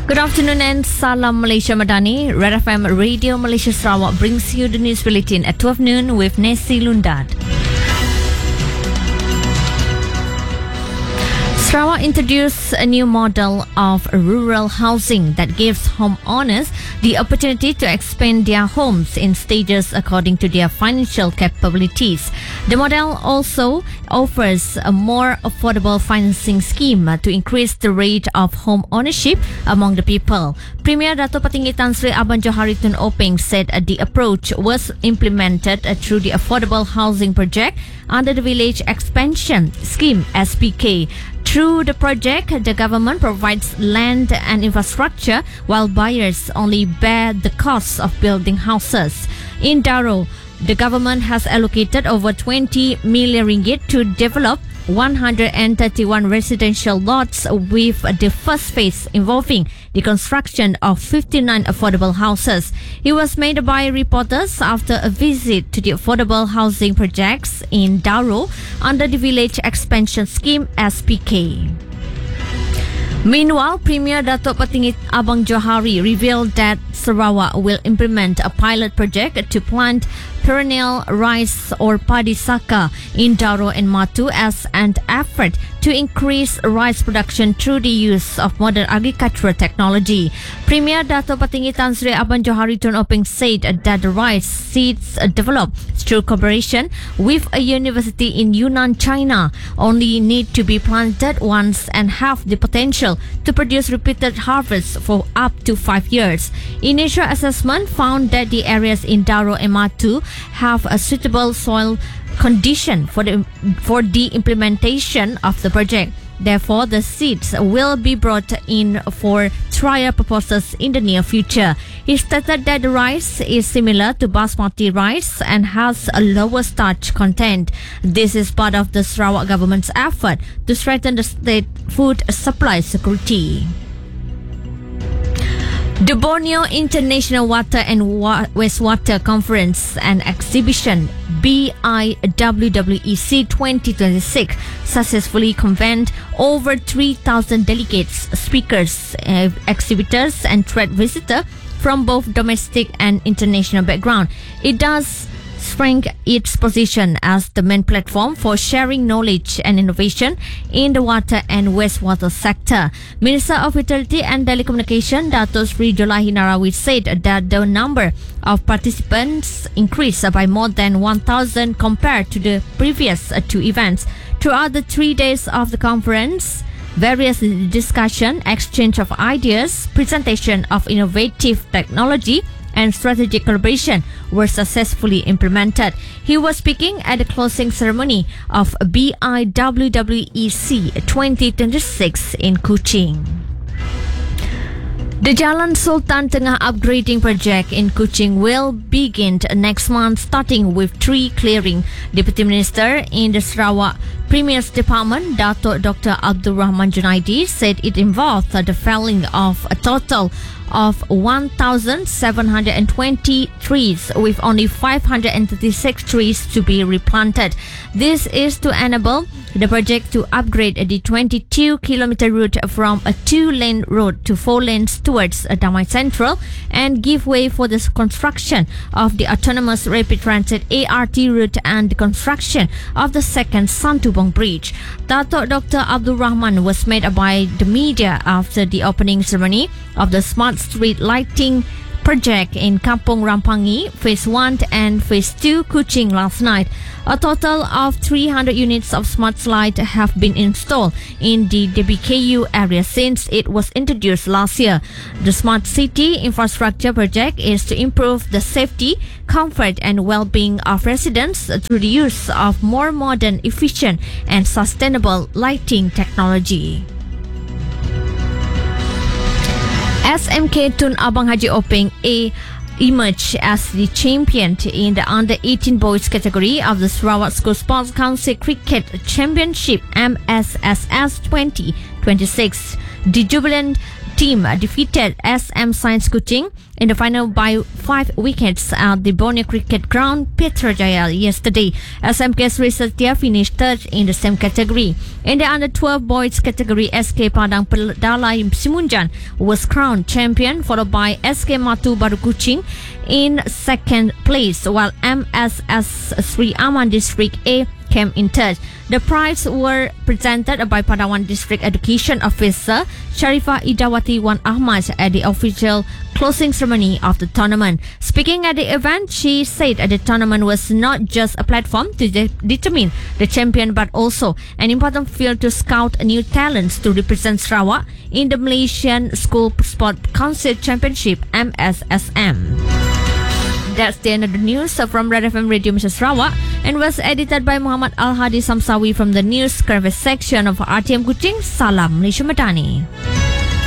Good afternoon and Salam Malaysia Madani. Red FM Radio Malaysia Sarawak brings you the news bulletin at 12 noon with Nessie Lundad. Sarawak introduced a new model of rural housing that gives homeowners the opportunity to expand their homes in stages according to their financial capabilities. The model also offers a more affordable financing scheme to increase the rate of home ownership among the people. Premier Dato' Patinggi Tan Sri Abang Johari Tun Openg said the approach was implemented through the Affordable Housing Project under the Village Expansion Scheme (SPK). Through the project, the government provides land and infrastructure while buyers only bear the costs of building houses. In Daro, the government has allocated over 20 million ringgit to develop 131 residential lots, with the first phase involving the construction of 59 affordable houses. It was made by reporters after a visit to the affordable housing projects in Daro under the Village Expansion Scheme (SPK). Meanwhile, Premier Dato' Patinggi Abang Johari revealed that Sarawak will implement a pilot project to plant perennial rice or padi saka in Daro and Matu as an effort to increase rice production through the use of modern agricultural technology. Premier Dato' Patinggi Tan Sri Abang Johari Tun Openg said that the rice seeds developed through cooperation with a university in Yunnan, China, only need to be planted once and have the potential to produce repeated harvests for up to 5 years. Initial assessment found that the areas in Daro and Matu have a suitable soil condition for the implementation of the project. Therefore, the seeds will be brought in for trial purposes in the near future. He stated that the rice is similar to basmati rice and has a lower starch content. This is part of the Sarawak government's effort to strengthen the state food supply security. The Borneo International Water and Wastewater Conference and Exhibition BIWWEC 2026 successfully convened over 3,000 delegates, speakers, exhibitors and trade visitors from both domestic and international background. It does strengthen its position as the main platform for sharing knowledge and innovation in the water and wastewater sector. Minister of Utility and Telecommunication Dato' Sri Jolahi Narawi said that the number of participants increased by more than 1,000 compared to the previous two events. Throughout the 3 days of the conference, various discussion, exchange of ideas, presentation of innovative technology and strategic collaboration were successfully implemented. He was speaking at the closing ceremony of BIWWEC 2026 in Kuching. The Jalan Sultan Tengah upgrading project in Kuching will begin next month, starting with tree clearing. Deputy Minister in the Sarawak Premier's Department, Dato' Dr. Abdul Rahman Junaidi, said it involved the felling of a total of 1,720 trees, with only 536 trees to be replanted. This is to enable the project to upgrade the 22-kilometer route from a 2-lane road to 4 lanes towards Damai Central and give way for the construction of the autonomous rapid transit ART route and the construction of the second Santubong Bridge. Dato' Dr. Abdul Rahman was met by the media after the opening ceremony of the Smart Street Lighting project in Kampung Rampangi, Phase 1 and Phase 2 Kuching last night. A total of 300 units of smart light have been installed in the DBKU area since it was introduced last year. The Smart City Infrastructure project is to improve the safety, comfort and well-being of residents through the use of more modern, efficient and sustainable lighting technology. SMK Tun Abang Haji Openg emerged as the champion in the under-18 boys category of the Sarawak School Sports Council Cricket Championship MSSS 20 26. The Jubilant team defeated SM Science Kuching in the final by 5 wickets at the Borneo Cricket Ground, Putrajaya yesterday. SMK Sri Satya finished third in the same category. In the under-12 boys category, SK Padang Pedalai Simunjan was crowned champion, followed by SK Matu Baru Kuching in second place, while MSS Sri Aman District A came in third. The prizes were presented by Padawan District Education Officer Sharifah Idawati Wan Ahmad at the official closing ceremony of the tournament. Speaking at the event, she said the tournament was not just a platform to determine the champion, but also an important field to scout new talents to represent Sarawak in the Malaysian School Sport Council Championship (MSSM). That's the end of the news from Red FM Radio Malaysia Sarawak, and was edited by Muhammad Al-Hadi Samsawi from the News Service section of RTM Kuching. Salam Malaysia Madani.